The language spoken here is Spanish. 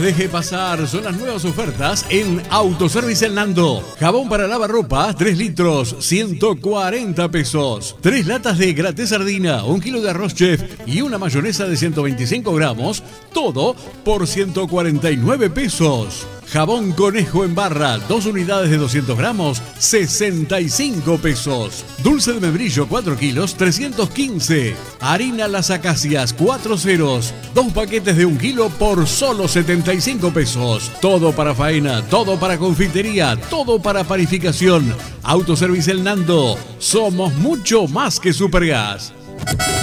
las deje pasar, son las nuevas ofertas en Autoservice El Nando. Jabón para lavarropa, 3 litros, 140 pesos. 3 latas de graté sardina, 1 kilo de arroz chef y una mayonesa de 125 gramos, todo por 149 pesos. Jabón Conejo en barra, 2 unidades de 200 gramos, 65 pesos. Dulce de membrillo, 4 kilos, 315. Harina Las Acacias, 4 ceros, 2 paquetes de 1 kilo por solo 75 pesos. Todo para faena, todo para confitería, todo para panificación. Autoservice El Nando. Somos mucho más que Supergas.